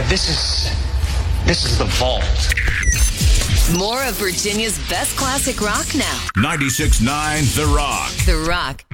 This is the vault. More of Virginia's best classic rock now. 96.9 The Rock. The Rock.